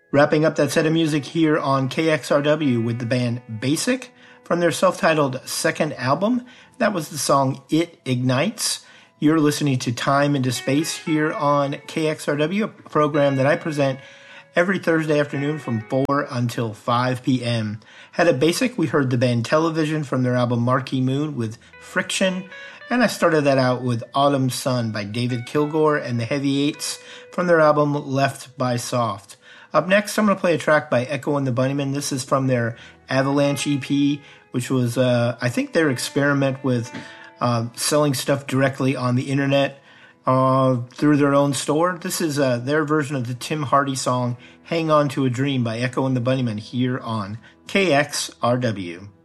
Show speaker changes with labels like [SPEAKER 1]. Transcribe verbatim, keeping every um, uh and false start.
[SPEAKER 1] Wrapping up that set of music here on K X R W with the band Basic from their self-titled second album. That was the song It Ignites. You're listening to Time into Space here on K X R W, a program that I present every Thursday afternoon from four until five p.m. Had a Basic, we heard the band Television from their album Marquee Moon with Friction, and I started that out with Autumn Sun by David Kilgore and the Heavy Eights from their album Left by Soft. Up next, I'm going to play a track by Echo and the Bunnymen. This is from their Avalanche E P, which was, uh, I think, their experiment with uh, selling stuff directly on the internet uh, through their own store. This is uh, their version of the Tim Hardy song Hang On to a Dream by Echo and the Bunnymen here on K X R W.